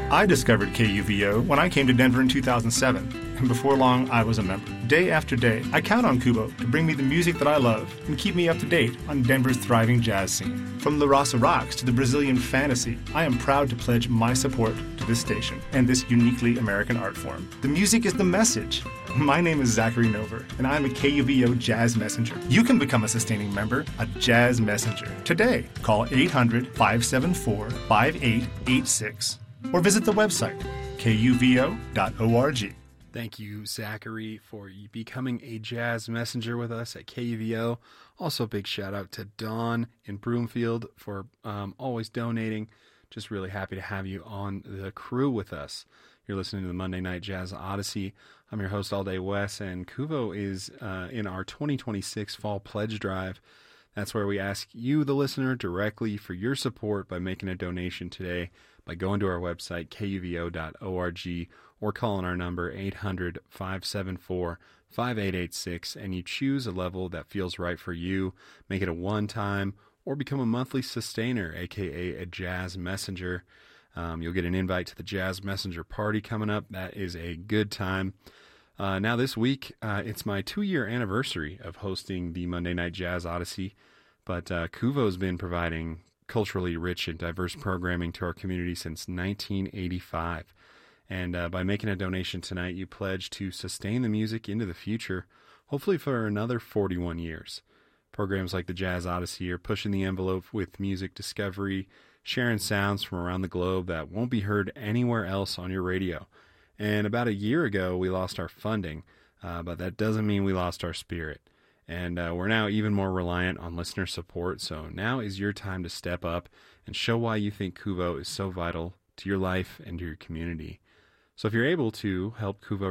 I discovered KUVO when I came to Denver in 2007, and before long, I was a member. Day after day, I count on Kubo to bring me the music that I love and keep me up to date on Denver's thriving jazz scene. From the Rasa Rocks to the Brazilian Fantasy, I am proud to pledge my support to this station and this uniquely American art form. The music is the message. My name is Zachary Nover, and I'm a KUVO Jazz Messenger. You can become a sustaining member, a Jazz Messenger. Today, call 800-574-5886 or visit the website, kuvo.org. Thank you, Zachary, for becoming a Jazz Messenger with us at KUVO. Also, big shout out to Dawn in Broomfield for always donating. Just really happy to have you on the crew with us. You're listening to the Monday Night Jazz Odyssey. I'm your host all day, Wes, and Kuvo is in our 2026 Fall Pledge Drive. That's where we ask you, the listener, directly for your support by making a donation today by going to our website, kuvo.org, or calling our number 800-574-5886, and you choose a level that feels right for you. Make it a one-time or become a monthly sustainer, aka a Jazz Messenger. You'll get an invite to the Jazz Messenger party coming up. That is a good time. Now this week, it's my 2-year anniversary of hosting the Monday Night Jazz Odyssey, but Kuvo's been providing culturally rich and diverse programming to our community since 1985. And by making a donation tonight, you pledge to sustain the music into the future, hopefully for another 41 years. Programs like the Jazz Odyssey are pushing the envelope with music discovery, sharing sounds from around the globe that won't be heard anywhere else on your radio. And about a year ago, we lost our funding, but that doesn't mean we lost our spirit. And we're now even more reliant on listener support, so now is your time to step up and show why you think Kuvo is so vital to your life and to your community. So if you're able to help Kuvo